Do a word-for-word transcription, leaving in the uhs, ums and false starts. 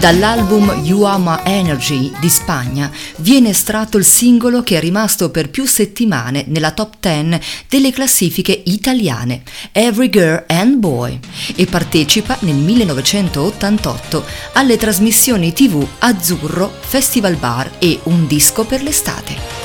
Dall'album You Are My Energy di Spagna viene estratto il singolo che è rimasto per più settimane nella top dieci delle classifiche italiane, Every Girl and Boy, e partecipa nel millenovecentottantotto alle trasmissioni tivù Azzurro, Festival Bar e Un disco per l'estate.